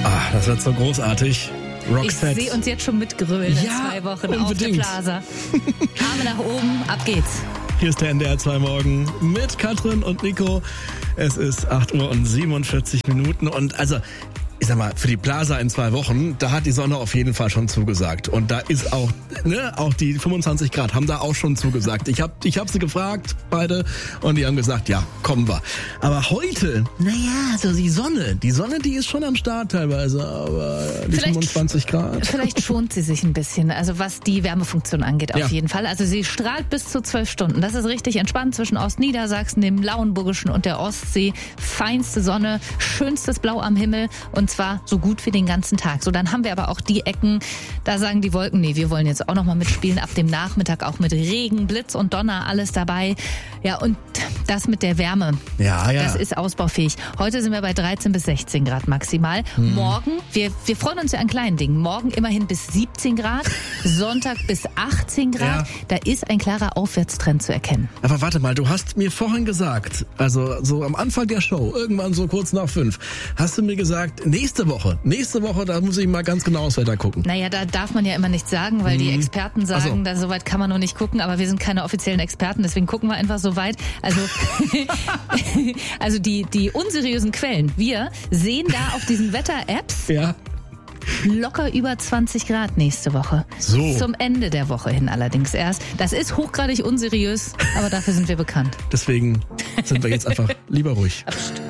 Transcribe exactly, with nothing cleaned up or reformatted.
Ah, das wird so großartig. Roxette. Ich sehe uns jetzt schon mitgrölen in Ja, zwei Wochen unbedingt. auf der Plaza. Arme nach oben, ab geht's. Hier ist der N D R zwei Morgen mit Katrin und Nico. Es ist acht Uhr und siebenundvierzig Minuten und also... Ich sag mal, für die Plaza in zwei Wochen, da hat die Sonne auf jeden Fall schon zugesagt. Und da ist auch, ne, auch die fünfundzwanzig Grad haben da auch schon zugesagt. Ich hab, ich hab sie gefragt, beide, und die haben gesagt, ja, kommen wir. Aber heute, naja, so die Sonne, die Sonne, die ist schon am Start teilweise, aber die Vielleicht- fünfundzwanzig Grad. Vielleicht schont sie sich ein bisschen, also was die Wärmefunktion angeht, auf Ja. jeden Fall. Also sie strahlt bis zu zwölf Stunden. Das ist richtig entspannt zwischen Ostniedersachsen, dem Lauenburgischen und der Ostsee. Feinste Sonne, schönstes Blau am Himmel und zwar so gut wie den ganzen Tag. So, dann haben wir aber auch die Ecken, da sagen die Wolken, nee, wir wollen jetzt auch noch mal mitspielen. Ab dem Nachmittag auch mit Regen, Blitz und Donner, alles dabei. Ja, und das mit der Wärme. Ja, ja. Das ist ausbaufähig. Heute sind wir bei dreizehn bis sechzehn Grad maximal. Hm. Morgen, wir, wir freuen uns ja an kleinen Dingen. Morgen immerhin bis siebzehn Grad, Sonntag bis achtzehn Grad. Ja. Da ist ein klarer Aufwärtstrend zu erkennen. Aber warte mal, du hast mir vorhin gesagt, also so am Anfang der Show, irgendwann so kurz nach fünf, hast du mir gesagt, nächste Woche, nächste Woche, da muss ich mal ganz genau aufs Wetter gucken. Naja, da darf man ja immer nichts sagen, weil die Experten sagen, Ach so. da so weit kann man noch nicht gucken, aber wir sind keine offiziellen Experten, deswegen gucken wir einfach so weit. Also, also die, die unseriösen Quellen, wir sehen da auf diesen Wetter-Apps Ja. locker über zwanzig Grad nächste Woche. So. Zum Ende der Woche hin allerdings erst. Das ist hochgradig unseriös, aber dafür sind wir bekannt. Deswegen sind wir jetzt einfach lieber ruhig. Psst.